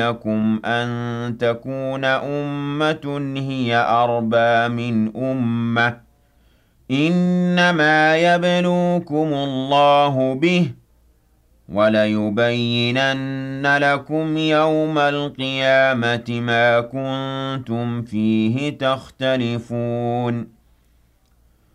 لكم أن تكون أمة هي أربى من أمة إنما يبلوكم الله به وليبينن لكم يوم القيامة ما كنتم فيه تختلفون